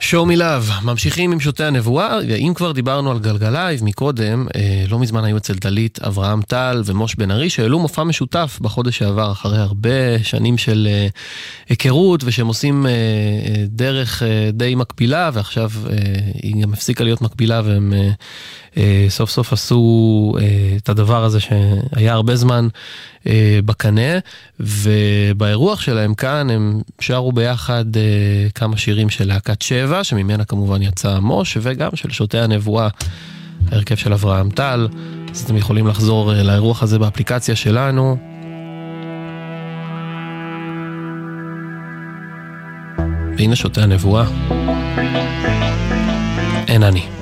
show me love, ממשיכים עם שוטי הנבואה, ואם כבר דיברנו על גלגלייב מקודם, לא מזמן היו אצל דלית אברהם טל ומוש בן ארי, שהעלו מופע משותף בחודש שעבר, אחרי הרבה שנים של היכרות, ושהם עושים דרך די מקבילה, ועכשיו היא גם הפסיקה להיות מקבילה, והם סוף סוף עשו את הדבר הזה שהיה הרבה זמן בקנה, ובאירוח שלהם כאן הם שרו ביחד כמה שירים של להקת 7, שממנה כמובן יצא מוש, וגם של שוטי הנבואה, הרכב של אברהם טל. אז אתם יכולים לחזור לאירוח הזה באפליקציה שלנו. והנה שוטי הנבואה. אין אני.